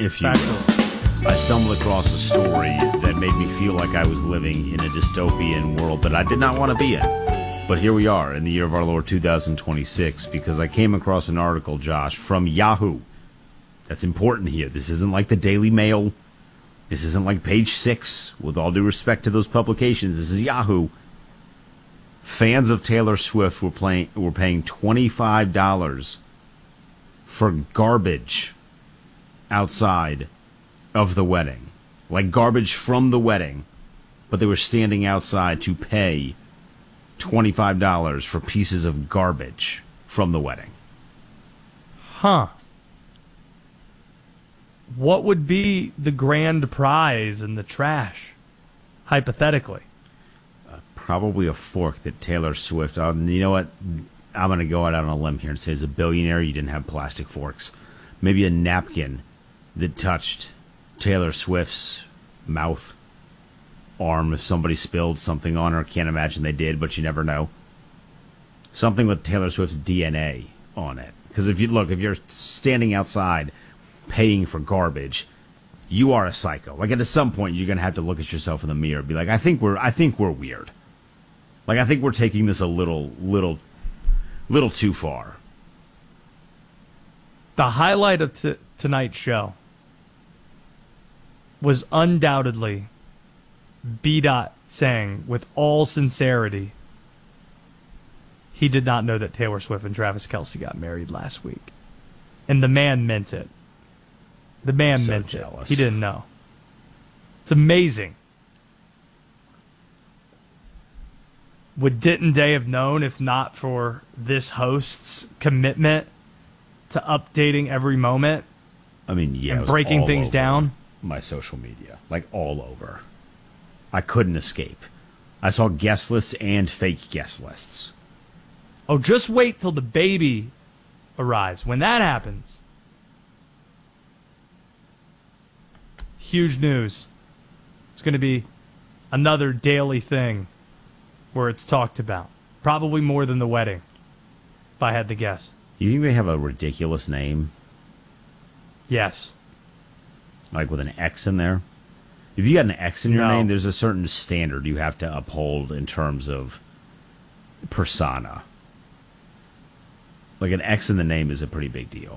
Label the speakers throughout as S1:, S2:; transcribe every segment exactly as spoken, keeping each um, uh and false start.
S1: if you
S2: Factual.
S1: will. I stumbled across a story that made me feel like I was living in a dystopian world that I did not want to be in. But here we are in the year of our Lord two thousand twenty-six because I came across an article, Josh, from Yahoo. That's important here. This isn't like the Daily Mail. This isn't like Page Six. With all due respect to those publications, this is Yahoo. Fans of Taylor Swift were playing were paying twenty-five dollars for garbage outside of the wedding. Like garbage from the wedding, but they were standing outside to pay twenty-five dollars for pieces of garbage from the wedding.
S2: Huh. What would be the grand prize in the trash, hypothetically?
S1: Uh, probably a fork that Taylor Swift... Uh, you know what? I'm going to go out on a limb here and say as a billionaire, you didn't have plastic forks. Maybe a napkin that touched Taylor Swift's mouth, arm, if somebody spilled something on her. Can't imagine they did, but you never know. Something with Taylor Swift's D N A on it. Because if you look, if you're standing outside paying for garbage, you are a psycho. Like at some point, you're gonna have to look at yourself in the mirror and be like, I think we're, I think we're weird. Like I think we're taking this a little, little, little too far.
S2: The highlight of t- tonight's show was undoubtedly B. Dot saying, with all sincerity, he did not know that Taylor Swift and Travis Kelce got married last week. And the man meant it. The man
S1: So
S2: meant
S1: jealous.
S2: it. He didn't know. It's amazing. Would Denton Day have known if not for this host's commitment to updating every moment
S1: I mean, yeah, it
S2: and
S1: was
S2: breaking
S1: all
S2: things
S1: over
S2: down?
S1: my social media, like all over. I couldn't escape. I saw guest lists and fake guest lists.
S2: Oh, just wait till the baby arrives. When that happens, huge news. It's going to be another daily thing where it's talked about. Probably more than the wedding, if I had to guess.
S1: You think they have a ridiculous name,
S2: Yes.
S1: like with an X in there? If you got an X in your
S2: No.
S1: name, there's a certain standard you have to uphold in terms of persona. Like an X in the name is a pretty big deal.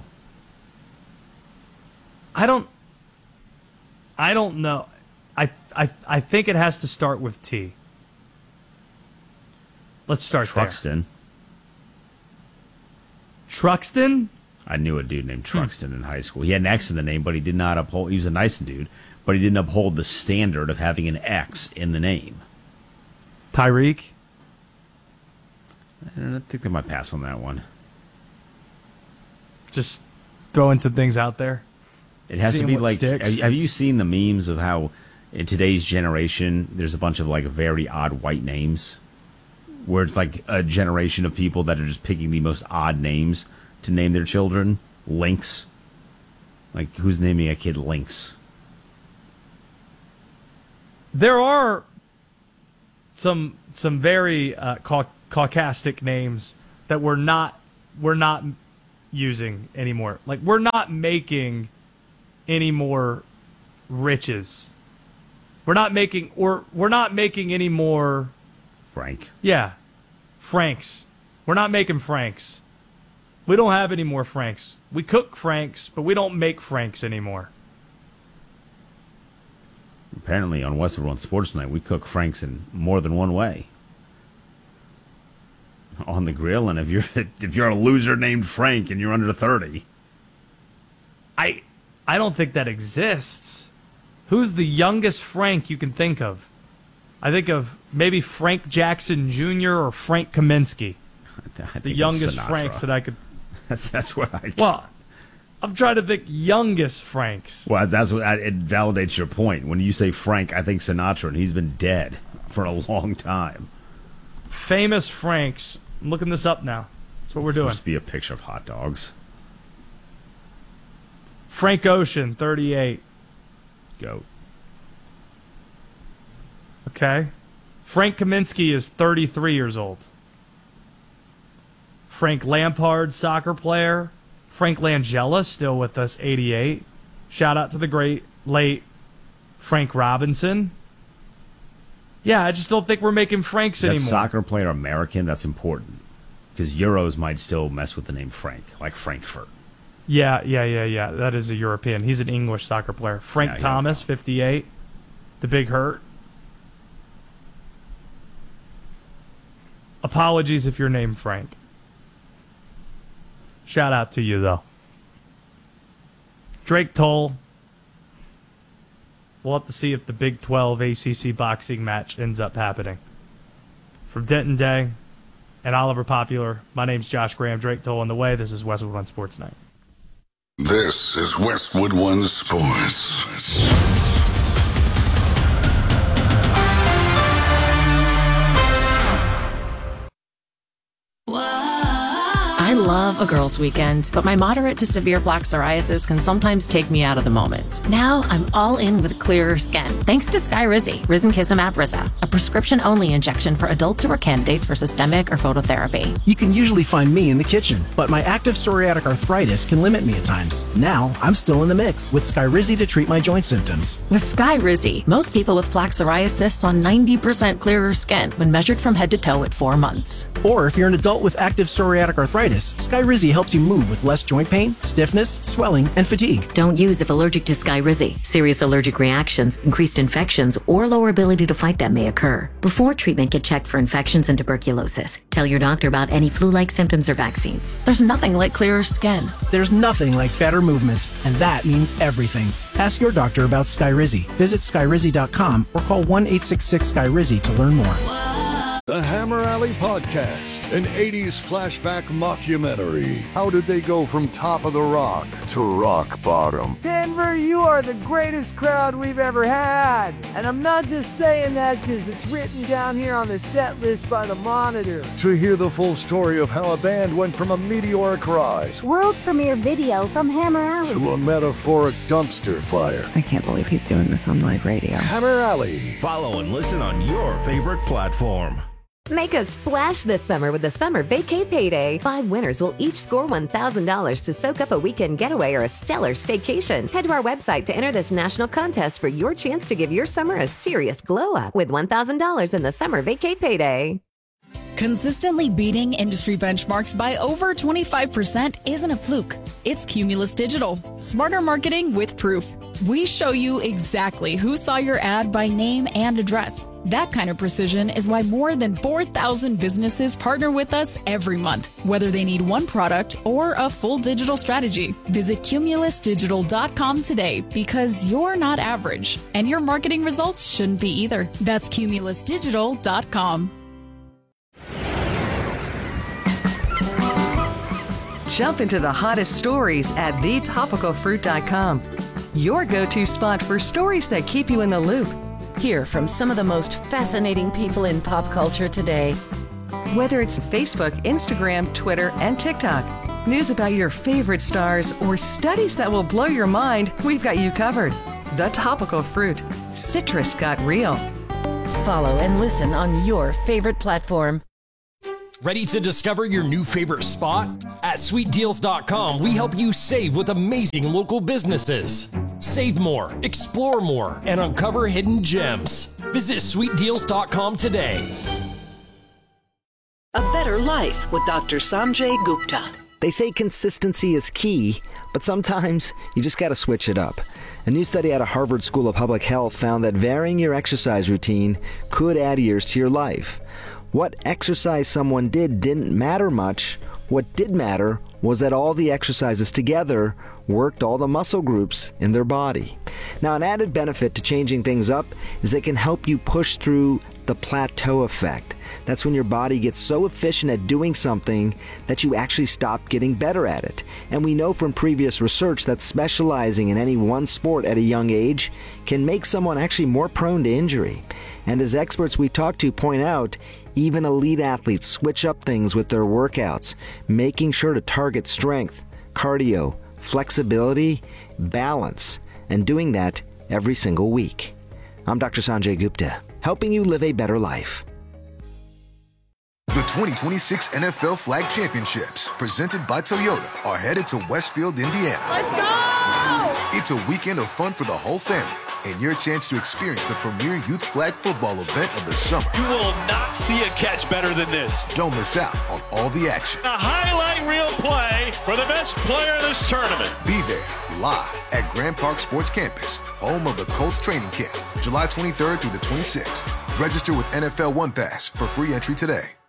S2: I don't I don't know. I I I think it has to start with T. Let's start
S1: Truxton.
S2: there. Truxton?
S1: I knew a dude named Truxton in high school. He had an X in the name, but he did not uphold. He was a nice dude, but he didn't uphold the standard of having an X in the name.
S2: Tyreek?
S1: I think they might pass on that one.
S2: Just throwing some things out there.
S1: It has to
S2: Seeing
S1: be
S2: what
S1: like.
S2: sticks.
S1: Have have you seen the memes of how in today's generation there's a bunch of like very odd white names, where it's like a generation of people that are just picking the most odd names to name their children? Lynx. Like who's naming a kid Lynx?
S2: There are some some very uh, cau- caucastic names that we're not we're not using anymore. Like we're not making any more riches. We're not making or we're not making any more.
S1: Frank.
S2: Yeah, Franks. We're not making Franks. We don't have any more Franks. We cook Franks, but we don't make Franks anymore.
S1: Apparently on Westwood One Sports Night, we cook Franks in more than one way. On the grill, and if you're if you're a loser named Frank and you're under thirty,
S2: I I don't think that exists. Who's the youngest Frank you can think of? I think of maybe Frank Jackson Junior or Frank Kaminsky.
S1: I think
S2: The
S1: of
S2: youngest
S1: Sinatra.
S2: Franks that I could...
S1: That's that's what I.
S2: Well, I'm trying to think youngest Franks.
S1: Well, that's what it validates your point. When you say Frank, I think Sinatra, and he's been dead for a long time.
S2: Famous Franks. I'm looking this up now. That's what we're doing.
S1: Must be a picture of hot dogs.
S2: Frank Ocean, thirty-eight.
S1: Goat.
S2: Okay. Frank Kaminsky is thirty-three years old. Frank Lampard, soccer player. Frank Langella, still with us, eighty-eight. Shout out to the great late Frank Robinson. Yeah, I just don't think we're making Franks
S1: Is that
S2: anymore.
S1: soccer player American? That's important. Because Euros might still mess with the name Frank, like Frankfurt.
S2: Yeah, yeah, yeah, yeah. That is a European. He's an English soccer player. Frank
S1: Yeah,
S2: Thomas,
S1: yeah.
S2: fifty-eight. The Big Hurt. Apologies if you're named Frank. Shout out to you, though. Drake Toll. We'll have to see if the Big twelve A C C boxing match ends up happening. From Denton Day and Oliver Popular, my name's Josh Graham. Drake Toll on the way. This is Westwood One Sports Night.
S3: This is Westwood One Sports.
S4: I love a girls' weekend, but my moderate to severe plaque psoriasis can sometimes take me out of the moment. Now I'm all in with clearer skin, thanks to Skyrizi, Risankizumab Riza, a prescription-only injection for adults who are candidates for systemic or phototherapy.
S5: You can usually find me in the kitchen, but my active psoriatic arthritis can limit me at times. Now I'm still in the mix with Skyrizi to treat my joint symptoms.
S4: With Skyrizi, most people with plaque psoriasis saw ninety percent clearer skin when measured from head to toe at four months.
S5: Or if you're an adult with active psoriatic arthritis, Skyrizi helps you move with less joint pain, stiffness, swelling, and fatigue.
S6: Don't use if allergic to Skyrizi. Serious allergic reactions, increased infections, or lower ability to fight them may occur. Before treatment, get checked for infections and tuberculosis. Tell your doctor about any flu-like symptoms or vaccines.
S4: There's nothing like clearer skin.
S5: There's nothing like better movement, and that means everything. Ask your doctor about Skyrizi. Visit Skyrizi dot com or call one eight six six Skyrizi to learn more.
S7: The Hammer Alley Podcast, an eighties flashback mockumentary. How did they go from top of the rock to rock bottom?
S8: Denver, you are the greatest crowd we've ever had. And I'm not just saying that because it's written down here on the set list by the Monitor.
S7: To hear the full story of how a band went from a meteoric rise
S9: world premiere video from Hammer Alley
S7: to a metaphoric dumpster fire.
S10: I can't believe he's doing this on live radio.
S7: Hammer Alley.
S11: Follow and listen on your favorite platform.
S12: Make a splash this summer with the Summer Vacay Payday. Five winners will each score one thousand dollars to soak up a weekend getaway or a stellar staycation. Head to our website to enter this national contest for your chance to give your summer a serious glow-up with one thousand dollars in the Summer Vacay Payday.
S13: Consistently beating industry benchmarks by over twenty-five percent isn't a fluke. It's Cumulus Digital. Smarter marketing with proof. We show you exactly who saw your ad by name and address. That kind of precision is why more than four thousand businesses partner with us every month, whether they need one product or a full digital strategy. Visit Cumulus Digital dot com today because you're not average, and your marketing results shouldn't be either. That's Cumulus Digital dot com.
S14: Jump into the hottest stories at the topical fruit dot com. Your go-to spot for stories that keep you in the loop.
S15: Hear from some of the most fascinating people in pop culture today.
S14: Whether it's Facebook, Instagram, Twitter, and TikTok, news about your favorite stars, or studies that will blow your mind, we've got you covered. The Topical Fruit. Citrus got real.
S15: Follow and listen on your favorite platform.
S16: Ready to discover your new favorite spot? At sweet deals dot com, we help you save with amazing local businesses. Save more, explore more, and uncover hidden gems. Visit sweet deals dot com today.
S17: A Better Life with Doctor Sanjay Gupta.
S18: They say consistency is key, but sometimes you just got to switch it up. A new study out of Harvard School of Public Health found that varying your exercise routine could add years to your life. What exercise someone did didn't matter much. What did matter was that all the exercises together worked all the muscle groups in their body. Now, an added benefit to changing things up is it can help you push through the plateau effect. That's when your body gets so efficient at doing something that you actually stop getting better at it. And we know from previous research that specializing in any one sport at a young age can make someone actually more prone to injury. And as experts we talk to point out, even elite athletes switch up things with their workouts, making sure to target strength, cardio, flexibility, balance, and doing that every single week. I'm Doctor Sanjay Gupta, helping you live a better life.
S3: The twenty twenty-six N F L Flag Championships, presented by Toyota, are headed to Westfield, Indiana.
S19: Let's go!
S3: It's a weekend of fun for the whole family and your chance to experience the premier youth flag football event of the summer.
S19: You will not see a catch better than this.
S3: Don't miss out on all the action.
S19: A highlight reel play for the best player of this tournament.
S3: Be there live at Grand Park Sports Campus, home of the Colts training camp, July twenty-third through the twenty-sixth. Register with N F L One Pass for free entry today.